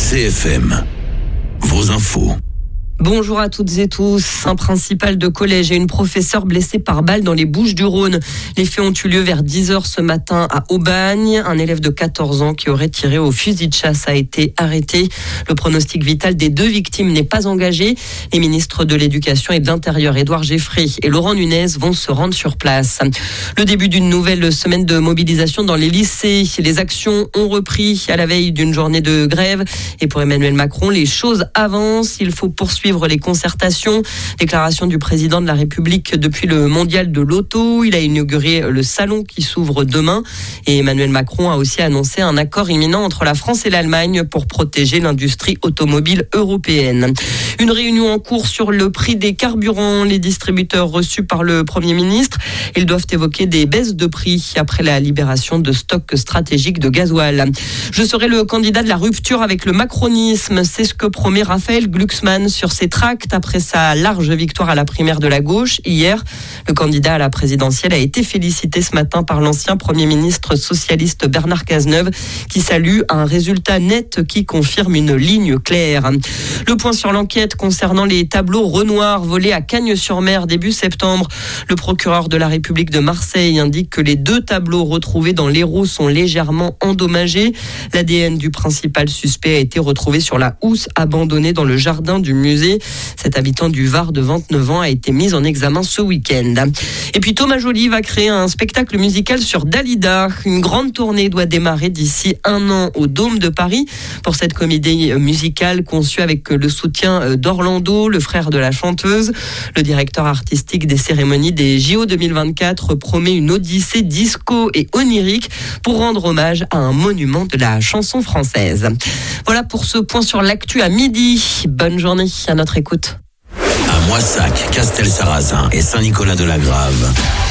CFM, vos infos. Bonjour à toutes et tous. Un principal de collège et une professeure blessés par balle dans les Bouches-du-Rhône. Les faits ont eu lieu vers 10h ce matin à Aubagne. Un élève de 14 ans qui aurait tiré au fusil de chasse a été arrêté. Le pronostic vital des deux victimes n'est pas engagé. Les ministres de l'Éducation et de l'Intérieur, Édouard Geoffrey et Laurent Nunez, vont se rendre sur place. Le début d'une nouvelle semaine de mobilisation dans les lycées. Les actions ont repris à la veille d'une journée de grève. Et pour Emmanuel Macron, les choses avancent. Il faut poursuivre les concertations. Déclaration du président de la République depuis le mondial de l'auto. Il a inauguré le salon qui s'ouvre demain. Et Emmanuel Macron a aussi annoncé un accord imminent entre la France et l'Allemagne pour protéger l'industrie automobile européenne. Une réunion en cours sur le prix des carburants. Les distributeurs reçus par le Premier ministre, ils doivent évoquer des baisses de prix après la libération de stocks stratégiques de gasoil. Je serai le candidat de la rupture avec le macronisme. C'est ce que promet Raphaël Glucksmann sur ses tracts après sa large victoire à la primaire de la gauche. Hier, le candidat à la présidentielle a été félicité ce matin par l'ancien Premier ministre socialiste Bernard Cazeneuve qui salue un résultat net qui confirme une ligne claire. Le point sur l'enquête concernant les tableaux Renoir volés à Cagnes-sur-Mer début septembre. Le procureur de la République de Marseille indique que les deux tableaux retrouvés dans l'Hérault sont légèrement endommagés. L'ADN du principal suspect a été retrouvé sur la housse abandonnée dans le jardin du musée. Cet habitant du Var de 29 ans a été mis en examen ce week-end. Et puis Thomas Joly va créer un spectacle musical sur Dalida. Une grande tournée doit démarrer d'ici 1 an au Dôme de Paris pour cette comédie musicale conçue avec le soutien d'Orlando, le frère de la chanteuse. Le directeur artistique des cérémonies des JO 2024 promet une odyssée disco et onirique pour rendre hommage à un monument de la chanson française. Voilà pour ce point sur l'actu à midi. Bonne journée à notre écoute. À Moissac, Castel-Sarrazin et Saint-Nicolas-de-la-Grave,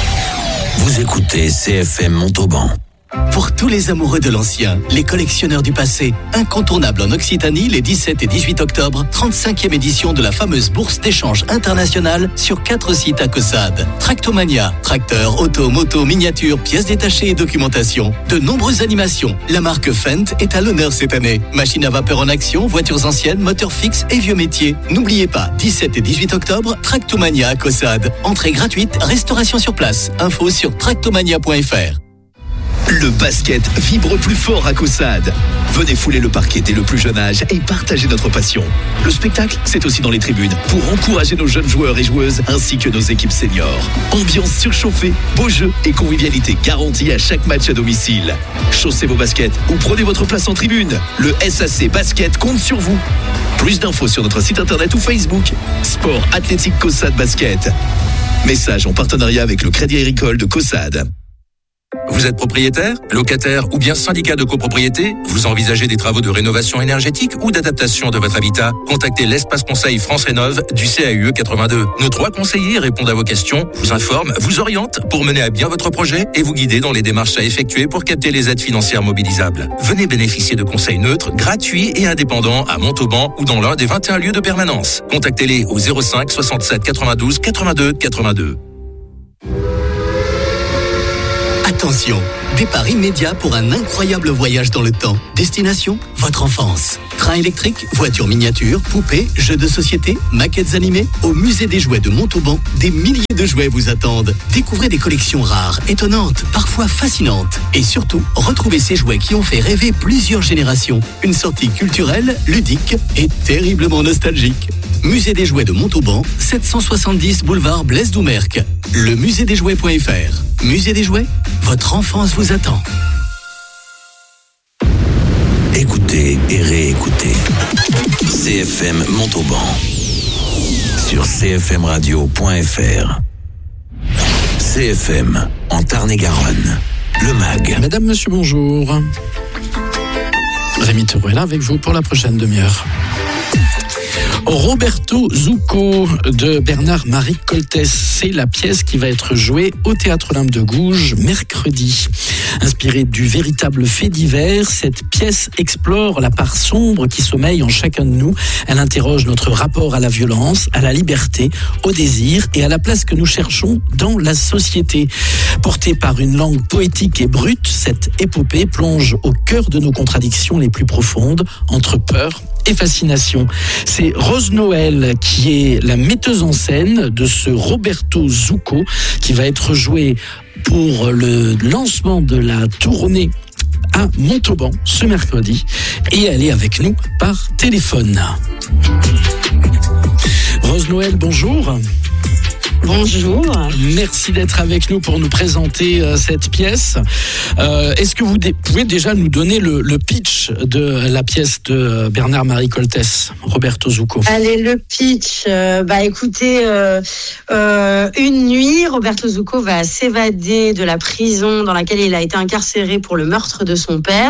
vous écoutez CFM Montauban. Pour tous les amoureux de l'ancien, les collectionneurs du passé, incontournable en Occitanie les 17 et 18 octobre, 35e édition de la fameuse bourse d'échange internationale sur 4 sites à Caussade. Tractomania, tracteurs, auto, moto, miniatures, pièces détachées et documentation. De nombreuses animations. La marque Fendt est à l'honneur cette année. Machines à vapeur en action, voitures anciennes, moteurs fixes et vieux métiers. N'oubliez pas, 17 et 18 octobre, Tractomania à Caussade. Entrée gratuite, restauration sur place. Info sur tractomania.fr. Le basket vibre plus fort à Caussade. Venez fouler le parquet dès le plus jeune âge et partager notre passion. Le spectacle, c'est aussi dans les tribunes pour encourager nos jeunes joueurs et joueuses ainsi que nos équipes seniors. Ambiance surchauffée, beaux jeux et convivialité garantie à chaque match à domicile. Chaussez vos baskets ou prenez votre place en tribune. Le SAC Basket compte sur vous. Plus d'infos sur notre site internet ou Facebook. Sport Athlétique Caussade Basket. Message en partenariat avec le Crédit Agricole de Caussade. Vous êtes propriétaire, locataire ou bien syndicat de copropriété? Vous envisagez des travaux de rénovation énergétique ou d'adaptation de votre habitat? Contactez l'espace conseil France Rénov du CAUE 82. Nos 3 conseillers répondent à vos questions, vous informent, vous orientent pour mener à bien votre projet et vous guider dans les démarches à effectuer pour capter les aides financières mobilisables. Venez bénéficier de conseils neutres, gratuits et indépendants à Montauban ou dans l'un des 21 lieux de permanence. Contactez-les au 05 67 92 82 82. Attention, départ immédiat pour un incroyable voyage dans le temps. Destination, votre enfance. Train électrique, voiture miniature, poupées, jeux de société, maquettes animées. Au musée des jouets de Montauban, des milliers de jouets vous attendent. Découvrez des collections rares, étonnantes, parfois fascinantes. Et surtout, retrouvez ces jouets qui ont fait rêver plusieurs générations. Une sortie culturelle, ludique et terriblement nostalgique. Musée des jouets de Montauban, 770 boulevard Blaise Doumerc. Lemusédesjouets.fr. Musée des jouets, votre enfance vous attend. Écoutez et réécoutez CFM Montauban sur cfmradio.fr. CFM en Tarn-et-Garonne, le MAG. Mesdames, Monsieur, bonjour. Rémi Théroux est là avec vous pour la prochaine demi-heure. Roberto Zucco de Bernard-Marie Coltès, c'est la pièce qui va être jouée au Théâtre Olympe de Gouges mercredi. Inspirée du véritable fait divers, cette pièce explore la part sombre qui sommeille en chacun de nous. Elle interroge notre rapport à la violence, à la liberté, au désir et à la place que nous cherchons dans la société. Portée par une langue poétique et brute, cette épopée plonge au cœur de nos contradictions les plus profondes, entre peur et fascination. C'est Rose Noël qui est la metteuse en scène de ce Roberto Zucco qui va être joué pour le lancement de la tournée à Montauban ce mercredi, et elle est avec nous par téléphone. Rose Noël, bonjour. Bonjour. Merci d'être avec nous pour nous présenter cette pièce. Est-ce que vous pouvez déjà nous donner le pitch de la pièce de Bernard-Marie Coltès, Roberto Zucco? Allez, le pitch. Écoutez, une nuit, Roberto Zucco va s'évader de la prison dans laquelle il a été incarcéré pour le meurtre de son père.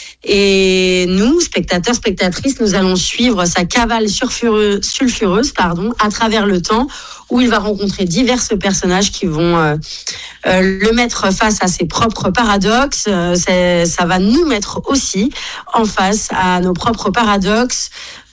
Et nous, spectateurs, spectatrices, nous allons suivre sa cavale sulfureuse, à travers le temps, où il va rencontrer divers personnages qui vont le mettre face à ses propres paradoxes. Ça va nous mettre aussi en face à nos propres paradoxes.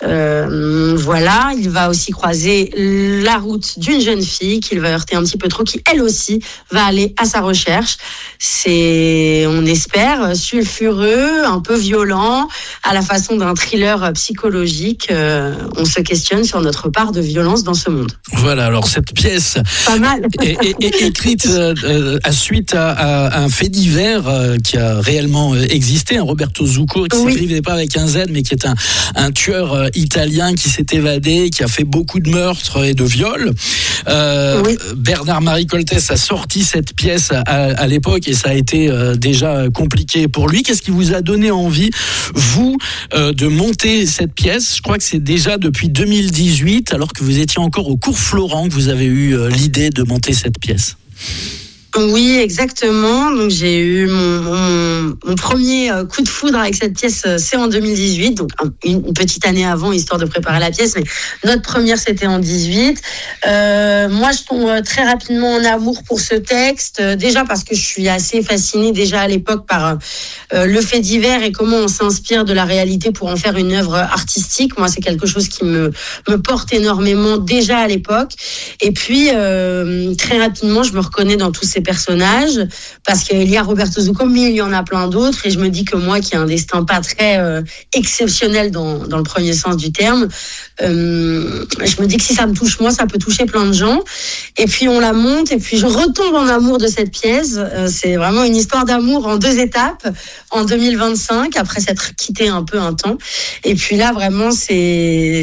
Voilà, il va aussi croiser la route d'une jeune fille qu'il va heurter un petit peu trop, qui elle aussi va aller à sa recherche. C'est, on espère, sulfureux, un peu violent, à la façon d'un thriller psychologique. On se questionne sur notre part de violence dans ce monde. Voilà, alors cette pièce pas mal. est écrite à suite à un fait divers qui a réellement existé, un Roberto Zucco qui s'écrivait pas avec un Z, mais qui est un tueur italien qui s'est évadé, qui a fait beaucoup de meurtres et de viols. Bernard-Marie Coltès a sorti cette pièce à l'époque et ça a été déjà compliqué pour lui. Qu'est-ce qui vous a donné envie, vous, de monter cette pièce? Je crois que c'est déjà depuis 2018, alors que vous étiez encore au cours Florent, que vous avez eu l'idée de monter cette pièce. Oui, exactement. Donc j'ai eu mon premier coup de foudre avec cette pièce, c'est en 2018, donc une petite année avant, histoire de préparer la pièce, mais notre première c'était en 2018. Moi je tombe très rapidement en amour pour ce texte, déjà parce que je suis assez fascinée déjà à l'époque par le fait divers et comment on s'inspire de la réalité pour en faire une œuvre artistique. Moi c'est quelque chose qui me porte énormément déjà à l'époque. Et puis très rapidement je me reconnais dans tous ces personnages, parce qu'il y a Roberto Zucco, mais il y en a plein d'autres, et je me dis que moi, qui ai un destin pas très exceptionnel dans le premier sens du terme, je me dis que si ça me touche moi, ça peut toucher plein de gens. Et puis on la monte, et puis je retombe en amour de cette pièce. C'est vraiment une histoire d'amour en 2 étapes, en 2025, après s'être quitté un peu un temps. Et puis là, vraiment, c'est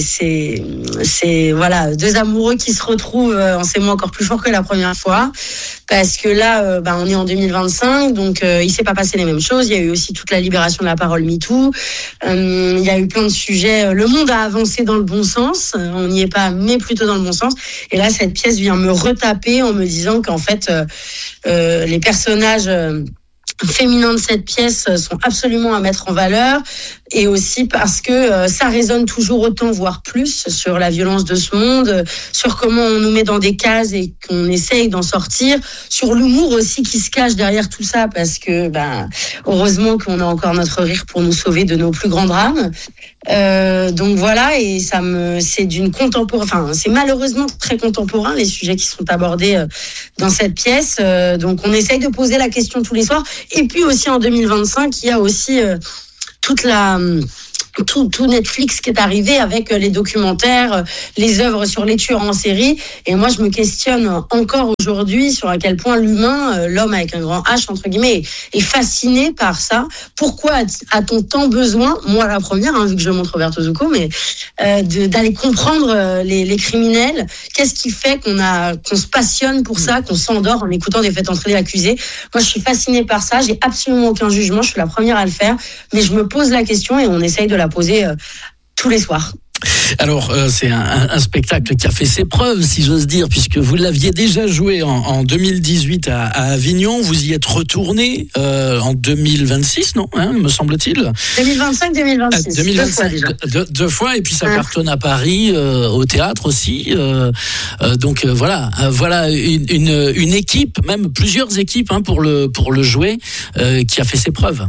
voilà, 2 amoureux qui se retrouvent en ces mois encore plus fort que la première fois. Parce que là, on est en 2025, donc il s'est pas passé les mêmes choses. Il y a eu aussi toute la libération de la parole MeToo. Il y a eu plein de sujets. Le monde a avancé dans le bon sens. On n'y est pas, mais plutôt dans le bon sens. Et là, cette pièce vient me retaper en me disant qu'en fait, les personnages féminins de cette pièce sont absolument à mettre en valeur, et aussi parce que ça résonne toujours autant, voire plus, sur la violence de ce monde, sur comment on nous met dans des cases et qu'on essaye d'en sortir, sur l'humour aussi qui se cache derrière tout ça, parce que heureusement qu'on a encore notre rire pour nous sauver de nos plus grands drames. Donc voilà, et c'est c'est malheureusement très contemporain, les sujets qui sont abordés dans cette pièce. Donc on essaye de poser la question tous les soirs. Et puis aussi en 2025, il y a aussi tout Netflix qui est arrivé avec les documentaires, les œuvres sur les tueurs en série. Et moi, je me questionne encore aujourd'hui sur à quel point l'humain, l'homme avec un grand H, entre guillemets, est fasciné par ça. Pourquoi a-t-on tant besoin, moi la première, vu que je montre Roberto Zucco, mais d'aller comprendre les criminels? Qu'est-ce qui fait qu'on se passionne pour ça, qu'on s'endort en écoutant des faits entrer l'accusé? Moi, je suis fascinée par ça. J'ai absolument aucun jugement. Je suis la première à le faire. Mais je me pose la question et on essaye de la poser tous les soirs. Alors, c'est un spectacle qui a fait ses preuves, si j'ose dire, puisque vous l'aviez déjà joué en 2018 à Avignon. Vous y êtes retourné en 2026, non, me semble-t-il. 2025-2026. 2025, 2 fois déjà. Deux fois, et puis ça cartonne à Paris, au théâtre aussi. Donc voilà une équipe, même plusieurs équipes pour le jouer, qui a fait ses preuves.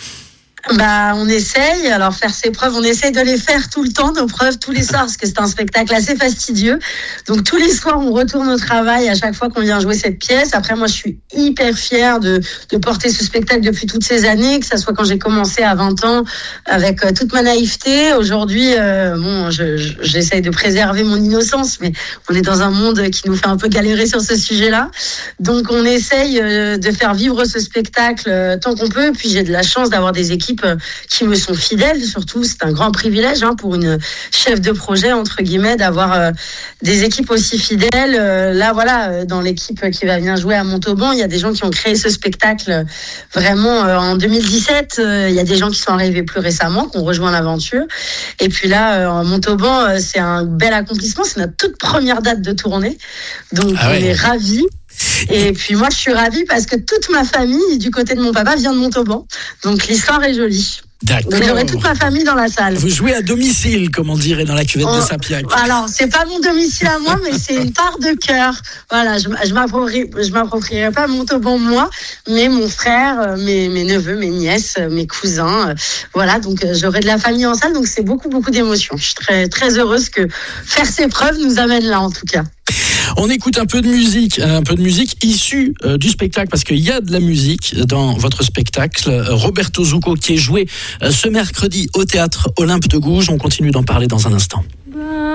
On essaye, alors faire ses preuves, on essaye de les faire tout le temps, nos preuves, tous les soirs, parce que c'est un spectacle assez fastidieux. Donc tous les soirs, on retourne au travail à chaque fois qu'on vient jouer cette pièce. Après, moi, je suis hyper fière de porter ce spectacle depuis toutes ces années, que ça soit quand j'ai commencé à 20 ans, avec toute ma naïveté. Aujourd'hui, j'essaye de préserver mon innocence, mais on est dans un monde qui nous fait un peu galérer sur ce sujet-là. Donc on essaye de faire vivre ce spectacle tant qu'on peut. Puis j'ai de la chance d'avoir des équipes qui me sont fidèles, surtout c'est un grand privilège pour une chef de projet entre guillemets d'avoir des équipes aussi fidèles. Là voilà, dans l'équipe qui va venir jouer à Montauban, il y a des gens qui ont créé ce spectacle vraiment en 2017. Il y a des gens qui sont arrivés plus récemment, qui ont rejoint l'aventure. Et puis là, Montauban, c'est un bel accomplissement. C'est notre toute première date de tournée, donc on est ravis. Et puis moi je suis ravie parce que toute ma famille du côté de mon papa vient de Montauban, donc l'histoire est jolie. D'accord. Donc j'aurai toute ma famille dans la salle. Vous jouez à domicile, comme on dirait dans la cuvette de Sapiac. Alors c'est pas mon domicile à moi, mais c'est une part de cœur. Voilà, je m'approprierai pas Montauban moi, mais mon frère, mes neveux, mes nièces, mes cousins. Voilà, donc j'aurai de la famille en salle, donc c'est beaucoup d'émotions. Je suis très très heureuse que faire ses preuves nous amène là en tout cas. On écoute un peu de musique issue du spectacle, parce qu'il y a de la musique dans votre spectacle. Roberto Zucco, qui est joué ce mercredi au théâtre Olympe de Gouges. On continue d'en parler dans un instant.